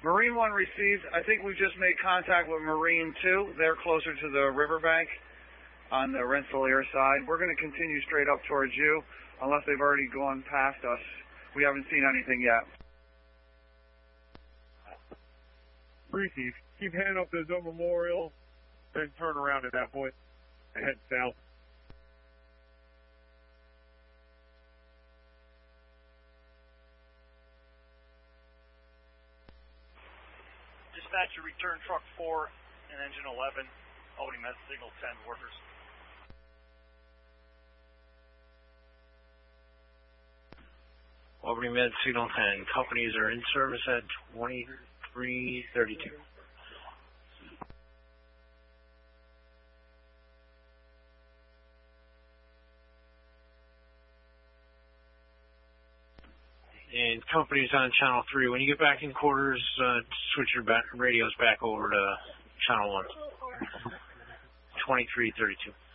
Marine 1 received. I think we just made contact with Marine 2. They're closer to the riverbank on the Rensselaer side. We're going to continue straight up towards you unless they've already gone past us. We haven't seen anything yet. Receive. Keep heading up to Zone Memorial, then turn around at that point and head south. Dispatcher, return truck 4 and engine 11, Albany Med signal 10 workers. Albany Med signal 10. Companies are in service at 2332. And companies on channel 3. When you get back in quarters, switch your radios back over to channel 1. 2332.